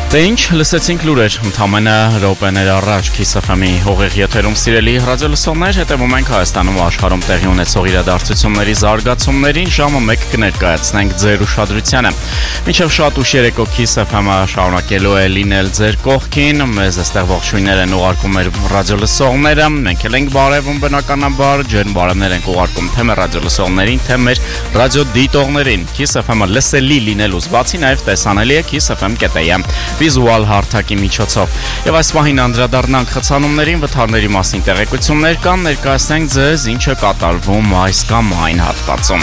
Դե ինչ, լսեցինք լուրեր, ընդամենը րոպեներ առաջ Kiss FM-ի հողեղ եթերում սիրելի ռադիոլսողներ, հետևում ենք Հայաստանում ու աշխարհում տեղի ունեցող իրադարձությունների զարգացումներին, ժամը 1 կներկայացնենք ձեր ուշադրությանը։ Մինչև շատ ուշ երեկո Kiss FM-ը շարունակելու է լինել ձեր կողքին, մեզ այստեղ ողջույններ են ուղարկում մեր ռադիոլսողները, մենք էլ ենք բարևում բնականաբար, ջերմ բարևներ ենք ուղարկում թե մեր ռադիոլսողներին, թե մեր ռադիոդիտողներին։ Kiss FM-ը լսելի լինելուց բացի նաև տեսանելի է Kiss FM.am վիզուալ հարթակի միջոցով։ Եվ այս պահին անդրադառնանք խցանումներին, վթարների մասին տեղեկություններ կան, ներկայացնենք ձեզ ինչ է կատարվում այս կամ այն հատվածում։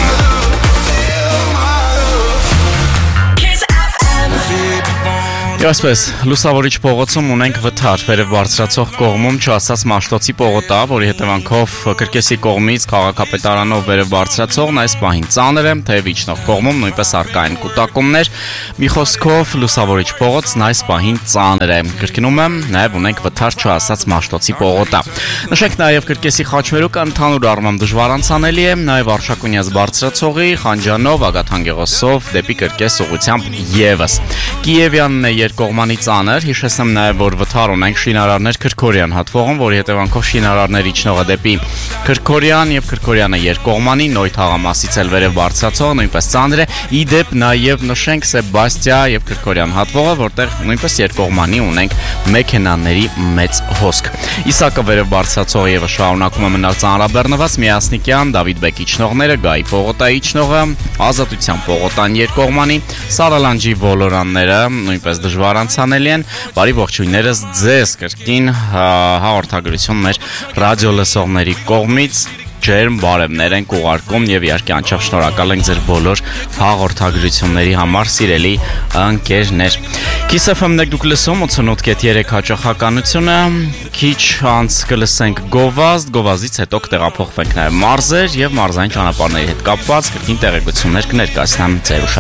Եվ այսպես, Լուսավորիչ փողոցում ունենք վթար, վերև բարձրացող կողմում չասած Մաշտոցի պողոտա, որի հետևանքով Կրկեսի կողմից քաղաքապետարանով վերև բարձրացողն այս պահին ծանր է, թեև իջնող կողմում նույնպես առկա են կուտակումներ, մի խոսքով Լուսավորիչ փողոցն այս պահին ծանր է, կրկնում եմ, նաև ունենք վթար չասած Մաշտոցի պողոտա։ Նշենք նաև Կրկեսի խաչմերուկը ընդհանուր առմամբ դժվար անցանելի է, նաև Արշակունյաց բարձրացողի, Խանջանով, Ագաթան Գեղոսով դեպի Կրկես ուղղությամբ ևս։ Կիևյանն է երկկողմանի ծանր, հիշեցնեմ նաև, որ վթար ունենք շինարարներ Քրքորյան հատվողում, որի հետևանքով շինարարներ իջնողը դեպի Քրքորյան եւ Քրքորյանը երկկողմանի նոյ թաղամասից էլ վերև բարձրացող նույնպես ծանր է, ի դեպ նաև նշենք Սեբաստիա եւ Քրքորյան հատվողը, որտեղ նույնպես երկկողմանի ունենք մեքենաների մեծ հոսք։ Իսակը վերև բարձրացողը եւս շարունակում է մնալ ծանրաբեռնված, Միասնիկյան, Դավիթ Բեկ իջնողները, Գայի պողոտա իջնողը, Ազատության պողոտան երկկողմանի, Սարալանջի ոլորանները նույնպես դժվար անցանելի են, բարի ողջույններս ձեզ կրկին հաղորդագրություն մեր ռադիոլսողների կողմից, ջերմ բարևներ ենք ուղարկում եւ իհարկե անչափ շնորհակալ ենք ձեր բոլոր հաղորդագրությունների համար, սիրելի ընկերներ։ Kiss FM-ն եք դուք լսում 88.3 հաճախականությունը, քիչ անց կլսենք Գովազդից հետո կտեղափոխվենք նաեւ մարզեր եւ մարզային ճանապարհների հետ կապված կրկին տեղեկություններ կներկայացնեմ ձեր